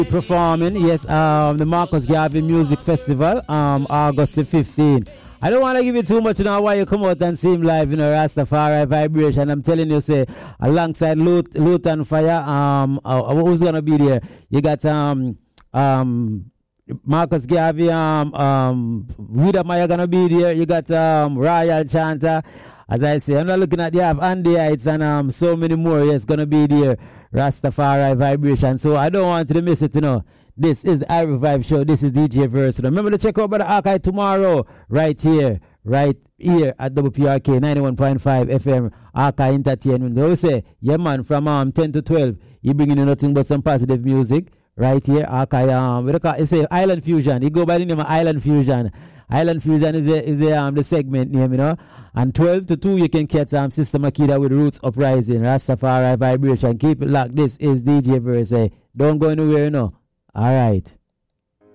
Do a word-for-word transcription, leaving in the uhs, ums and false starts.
Performing, yes, um, the Marcus Garvey Music Festival, um, August the fifteenth. I don't want to give you too much, you know, why you come out and see him live, you know, Rastafari Vibration. I'm telling you, say, alongside Lut, Lutan Fire, um, uh, who's going to be there? You got, um, um, Marcus Garvey, um, um, Wida Maya going to be there. You got, um, Royal Chanter. As I say, I'm not looking at, you have Andy Heights and, um, so many more, yes, going to be there. Rastafari Vibration. So I don't want you to miss it, you know. This is the I Revive Show. This is D J Versatile. Remember to check out Brother Archive tomorrow, right here, right here at W P R K ninety-one point five F M, Archive Entertainment. They always say, yeah, man, from um, ten to twelve, you bringing you nothing but some positive music, right here, Archive. Um, what do you call it? It's a Island Fusion. You go by the name of Island Fusion. Island Fusion is a, is a, um, the segment name, you know. And twelve to two, you can catch um, Sister Makita with Roots Uprising, Rastafari Vibration. Keep it locked. This is D J Verse. Don't go anywhere, you know. All right.